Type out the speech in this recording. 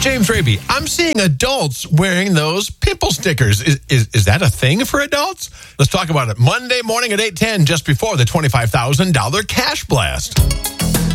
James Raby. I'm seeing adults wearing those pimple stickers. Is that a thing for adults? Let's talk about it Monday morning at 8:10, just before the $25,000 cash blast.